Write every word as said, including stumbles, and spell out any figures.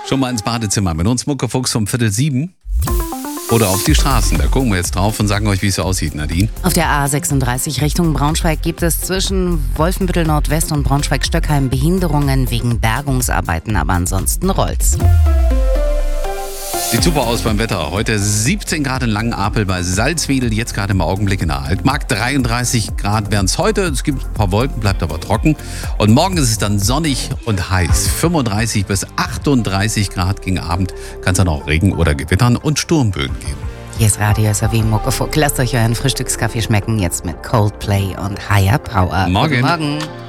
Schon mal ins Badezimmer mit uns Muckefuchs um Viertel sieben. Oder auf die Straßen. Da gucken wir jetzt drauf und sagen euch, wie es so aussieht, Nadine. Auf der A sechsunddreißig Richtung Braunschweig gibt es zwischen Wolfenbüttel Nordwest und Braunschweig-Stöckheim Behinderungen wegen Bergungsarbeiten, aber ansonsten rollt's. Sieht super aus beim Wetter. Heute siebzehn Grad in Langenapel bei Salzwedel, jetzt gerade im Augenblick in der Altmark. dreiunddreißig Grad wären es heute. Es gibt ein paar Wolken, bleibt aber trocken. Und morgen ist es dann sonnig und heiß. fünfunddreißig bis achtunddreißig Grad gegen Abend. Kann es dann auch Regen oder Gewittern und Sturmböen geben. Hier ist Radio S A W Muckefuck. Lasst euch euren Frühstückskaffee schmecken, jetzt mit Coldplay und Higher Power. Morgen. Guten Morgen.